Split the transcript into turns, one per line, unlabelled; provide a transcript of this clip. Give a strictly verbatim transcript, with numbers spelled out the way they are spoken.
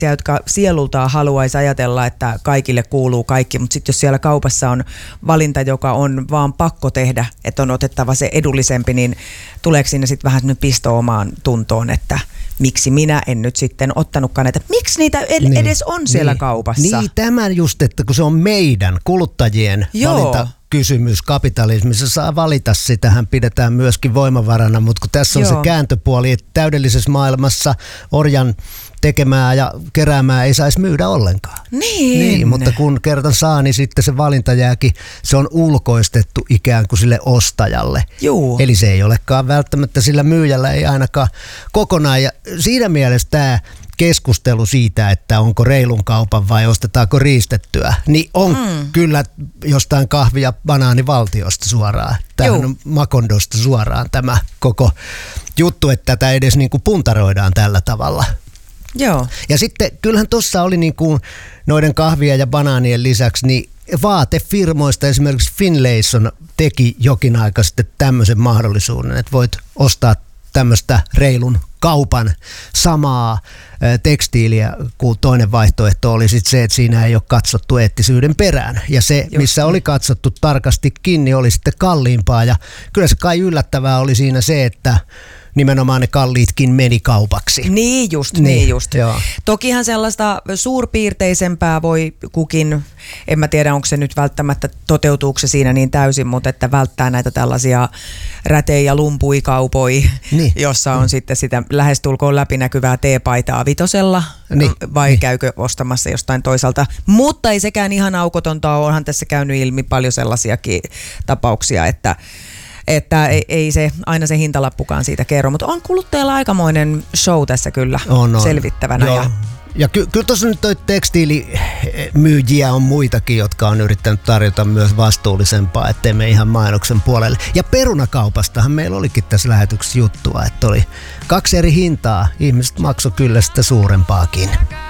jotka sielultaan haluaisi ajatella, että kaikille kuuluu kaikki, mutta sitten jos siellä kaupassa on valinta, joka on vaan pakko tehdä, että on otettava se edullisempi, niin tuleeko siinä sitten vähän sellainen pisto omaan tuntoon, että miksi minä en nyt sitten ottanutkaan näitä, miksi niitä
niin,
edes on siellä
niin,
kaupassa?
Niin, tämä just, että kun se on meidän kuluttajien
Joo.
valinta, kysymys kapitalismissa, saa valita, sitähän pidetään myöskin voimavarana, mutta kun tässä on
Joo.
se kääntöpuoli, että täydellisessä maailmassa orjan tekemää ja keräämää ei saisi myydä ollenkaan.
Niin.
Niin, mutta kun kerran saa, niin sitten se valinta jääkin, se on ulkoistettu ikään kuin sille ostajalle.
Juu.
Eli se ei olekaan välttämättä sillä myyjällä, ei ainakaan kokonaan. Ja siinä mielessä tämä keskustelu siitä, että onko reilun kaupan vai ostetaanko riistettyä, niin on mm. kyllä jostain kahvi- ja banaanivaltiosta suoraan. Tämähän on Makondosta suoraan tämä koko juttu, että tätä edes niin kuin puntaroidaan tällä tavalla.
Joo.
Ja sitten kyllähän tuossa oli niin kuin noiden kahvia ja banaanien lisäksi, niin vaatefirmoista esimerkiksi Finlayson teki jokin aika sitten tämmöisen mahdollisuuden, että voit ostaa tämmöistä reilun kaupan samaa tekstiiliä, kun toinen vaihtoehto oli sitten se, että siinä ei ole katsottu eettisyyden perään. Ja se, missä oli katsottu tarkastikin, niin oli sitten kalliimpaa. Ja kyllä se kai yllättävää oli siinä se, että nimenomaan ne kalliitkin meni kaupaksi.
Niin just, niin, niin just. Joo. Tokihan sellaista suurpiirteisempää voi kukin, en mä tiedä onko se nyt välttämättä, toteutuuko se siinä niin täysin, mutta että välttää näitä tällaisia rätei- ja lumpuikaupoi, niin. jossa on mm. sitten sitä lähestulkoon läpinäkyvää teepaitaa vitosella, niin. vai niin. käykö ostamassa jostain toisaalta. Mutta ei sekään ihan aukotonta ole, onhan tässä käynyt ilmi paljon sellaisiakin tapauksia, että Että ei, ei se aina se hintalappukaan siitä kerro, mutta on kuluttajalla aikamoinen show tässä kyllä
on, on.
selvittävänä.
Joo.
Ja,
ja ky- kyllä tuossa nyt toi tekstiilimyyjiä on muitakin, jotka on yrittänyt tarjota myös vastuullisempaa, ettei me ihan mainoksen puolelle. Ja perunakaupastahan meillä olikin tässä lähetyksessä juttua, että oli kaksi eri hintaa. Ihmiset maksoi kyllä sitä suurempaakin.